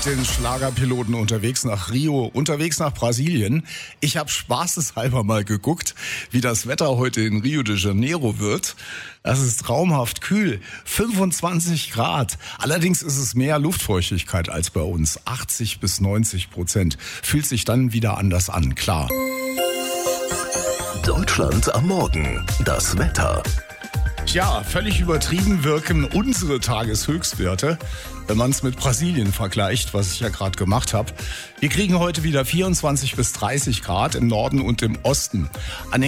mit den Schlagerpiloten unterwegs nach Rio, unterwegs nach Brasilien. Ich habe spaßeshalber mal geguckt, wie das Wetter heute in Rio de Janeiro wird. Das ist traumhaft kühl, 25 Grad. Allerdings ist es mehr Luftfeuchtigkeit als bei uns, 80-90%. Fühlt sich dann wieder anders an, klar. Deutschland am Morgen. Das Wetter. Tja, völlig übertrieben wirken unsere Tageshöchstwerte, wenn man es mit Brasilien vergleicht, was ich ja gerade gemacht habe. Wir kriegen heute wieder 24 bis 30 Grad im Norden und im Osten. An den